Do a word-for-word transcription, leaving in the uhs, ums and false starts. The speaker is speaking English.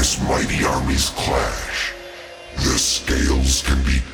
As mighty armies clash, the scales can be